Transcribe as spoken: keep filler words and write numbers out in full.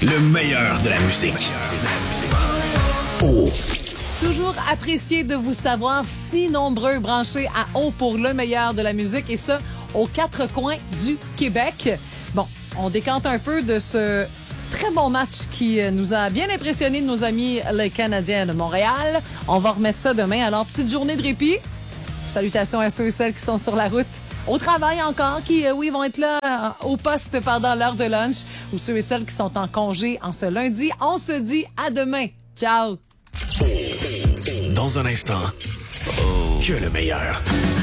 Le meilleur de la musique. Oh. Toujours apprécié de vous savoir si nombreux branchés à O pour le meilleur de la musique et ça aux quatre coins du Québec. Bon, on décante un peu de ce très bon match qui nous a bien impressionné de nos amis les Canadiens de Montréal. On va remettre ça demain. Alors, petite journée de répit. Salutations à ceux et celles qui sont sur la route. Au travail encore, qui, euh, oui, vont être là euh, au poste pendant l'heure de lunch. Ou ceux et celles qui sont en congé en ce lundi. On se dit à demain. Ciao! Dans un instant, que le meilleur.